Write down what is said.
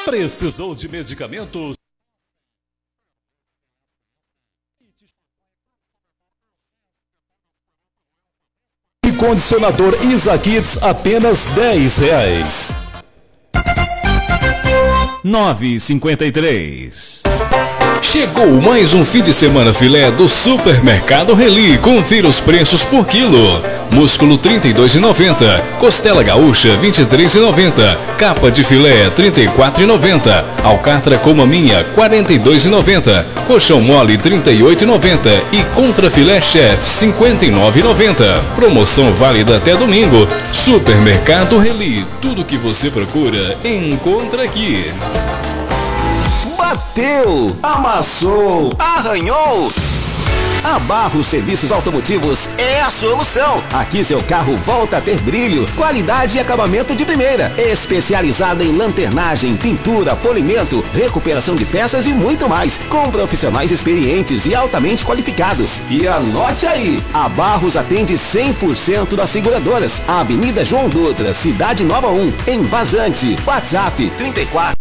Precisou de medicamentos? E condicionador Isakids apenas R$10. 9,53. Chegou mais um fim de semana filé do Supermercado Reli. Confira os preços por quilo. Músculo R$ 32,90. Costela gaúcha R$ 23,90. Capa de filé R$ 34,90. Alcatra com maminha R$ 42,90. Colchão mole R$ 38,90. E contrafilé chef R$ 59,90. Promoção válida até domingo. Supermercado Reli. Tudo que você procura encontra aqui. Bateu, amassou, arranhou. A Barros Serviços Automotivos é a solução. Aqui seu carro volta a ter brilho, qualidade e acabamento de primeira. Especializada em lanternagem, pintura, polimento, recuperação de peças e muito mais. Com profissionais experientes e altamente qualificados. E anote aí, a Barros atende 100% das seguradoras. Avenida João Dutra, Cidade Nova 1, em Vazante. WhatsApp 34